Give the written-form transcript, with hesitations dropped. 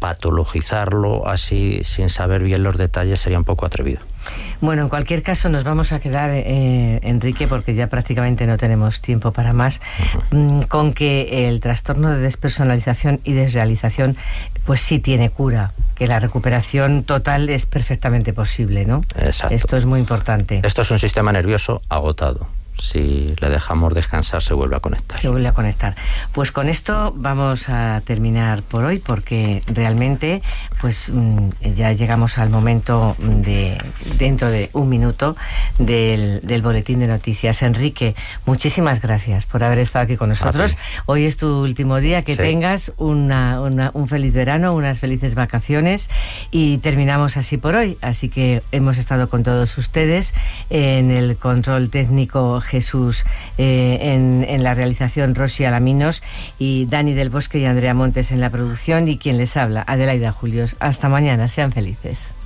patologizarlo así sin saber bien los detalles sería un poco atrevido. Bueno, en cualquier caso nos vamos a quedar, Enrique, porque ya prácticamente no tenemos tiempo para más, con que el trastorno de despersonalización y desrealización pues sí tiene cura, que la recuperación total es perfectamente posible, ¿no? Exacto. Esto es muy importante. Esto es un sistema nervioso agotado. Si le dejamos descansar, se vuelve a conectar. Se vuelve a conectar. Pues con esto vamos a terminar por hoy, porque realmente pues ya llegamos al momento dentro de un minuto del boletín de noticias. Enrique, muchísimas gracias por haber estado aquí con nosotros. Hoy es tu último día. Que tengas un feliz verano, unas felices vacaciones, y terminamos así por hoy. Así que hemos estado con todos ustedes en el control técnico Jesús, en la realización Rosy Alaminos, y Dani del Bosque y Andrea Montes en la producción, y quien les habla, Adelaida Julios. Hasta mañana, sean felices.